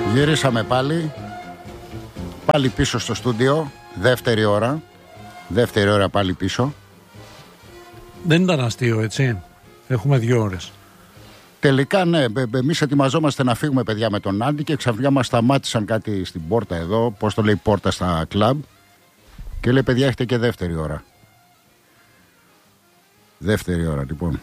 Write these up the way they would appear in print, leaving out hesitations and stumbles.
Γυρίσαμε πάλι πίσω στο στούντιο. Δεύτερη ώρα πάλι πίσω. Δεν ήταν αστείο, έτσι. Έχουμε 2 ώρες. Τελικά ναι, εμείς ετοιμαζόμαστε να φύγουμε, παιδιά, με τον Άντι και ξαφνικά μας σταμάτησαν κάτι στην πόρτα εδώ. Πώς το λέει πόρτα στα κλαμπ. Και λέει, παιδιά, έχετε και δεύτερη ώρα. Δεύτερη ώρα, λοιπόν.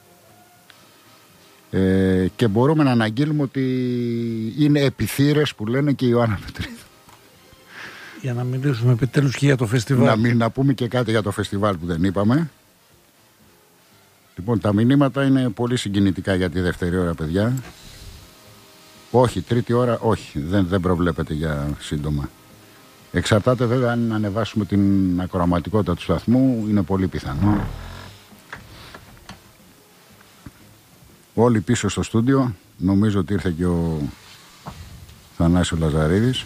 Και μπορούμε να αναγγείλουμε ότι είναι επιθύρες που λένε και η Ιωάννα Πετρίδου. Για να μιλήσουμε επιτέλους και για το φεστιβάλ. Να πούμε και κάτι για το φεστιβάλ που δεν είπαμε. Λοιπόν, τα μηνύματα είναι πολύ συγκινητικά για τη δεύτερη ώρα, παιδιά. Όχι, τρίτη ώρα, όχι. Δεν προβλέπεται για σύντομα. Εξαρτάται βέβαια αν ανεβάσουμε την ακροαματικότητα του σταθμού. Είναι πολύ πιθανό. Όλοι πίσω στο στούντιο. Νομίζω ότι ήρθε και ο Θανάσης Λαζαρίδης.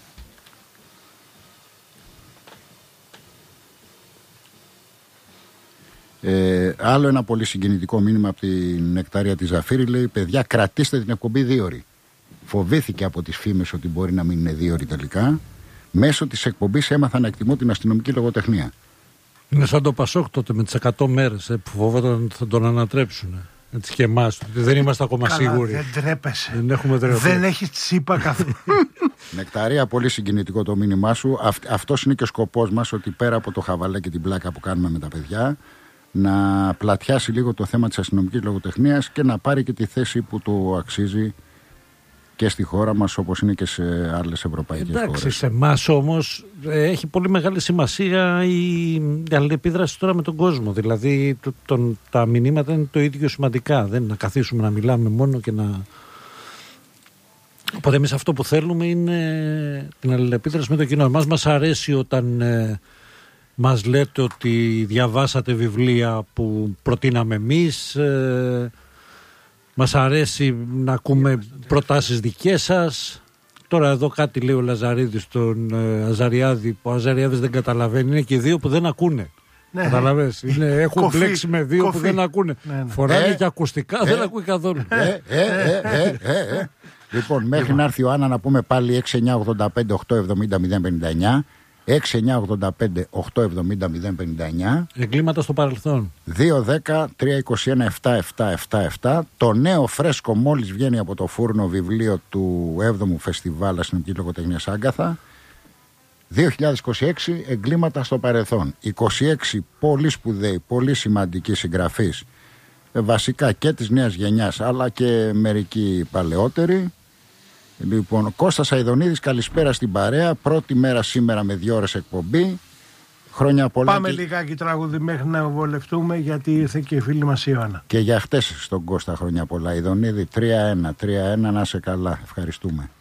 Άλλο ένα πολύ συγκινητικό μήνυμα από την Νεκτάρια τη Ζαφύρη. Λέει, παιδιά, κρατήστε την εκπομπή 2 ώρες. Φοβήθηκε από τις φήμες ότι μπορεί να μην είναι 2 ώρες τελικά. Μέσω της εκπομπής έμαθα να εκτιμώ την αστυνομική λογοτεχνία. Είναι σαν το Πασόκ τότε με τις 100 μέρες που φοβόταν ότι θα τον ανατρέψουν. Έτσι και εμάς. Δεν είμαστε ακόμα σίγουροι. Δεν τρέπεσαι. Δεν έχουμε τρέπεσαι. Δεν έχει τσίπα καθόλου. Νεκταρία, πολύ συγκινητικό το μήνυμά σου. Αυτός είναι και ο σκοπός μας, ότι πέρα από το χαβαλέ και την πλάκα που κάνουμε με τα παιδιά, να πλατιάσει λίγο το θέμα της αστυνομικής λογοτεχνίας και να πάρει και τη θέση που του αξίζει και στη χώρα μας, όπως είναι και σε άλλες ευρωπαϊκές χώρες. Εντάξει, σε εμάς όμως έχει πολύ μεγάλη σημασία η αλληλεπίδραση τώρα με τον κόσμο. Δηλαδή τα μηνύματα είναι το ίδιο σημαντικά. Δεν είναι να καθίσουμε να μιλάμε μόνο και να... Οπότε εμείς αυτό που θέλουμε είναι την αλληλεπίδραση με το κοινό. Εμάς μας αρέσει όταν μας λέτε ότι διαβάσατε βιβλία που προτείναμε εμείς. Μας αρέσει να ακούμε προτάσεις δικές σας. Τώρα εδώ κάτι λέει ο Λαζαρίδης στον Αζαριάδη, που ο Αζαριάδης δεν καταλαβαίνει. Είναι και 2 που δεν ακούνε. Ναι. Καταλαβαίνεις. Έχουν μπλέξει με 2 που δεν ακούνε. Ναι. Φοράνε και ακουστικά, δεν ακούει καθόλου. Λοιπόν, μέχρι να έρθει ο Άννα να πούμε πάλι 6985 870 059. 6985-870-059. Εγκλήματα στο παρελθόν. 210-321-7777. Το νέο φρέσκο μόλις βγαίνει από το φούρνο βιβλίο του 7ου Φεστιβάλ Αστυνομικής Λογοτεχνίας Άγκαθα. 2026, εγκλήματα στο παρελθόν. 26 πολύ σπουδαίοι, πολύ σημαντικοί συγγραφείς, βασικά και της νέας γενιάς αλλά και μερικοί παλαιότεροι. Λοιπόν, Κώστας Αηδονίδης, καλησπέρα στην παρέα. Πρώτη μέρα σήμερα με 2 ώρες εκπομπή. Χρόνια πολλά. Πάμε λιγάκι τραγούδι μέχρι να βολευτούμε, γιατί ήρθε και η φίλη μας η Ιωάννα. Και για χτες στον Κώστα χρόνια πολλά. Αηδονίδη 3-1, να σε καλά. Ευχαριστούμε.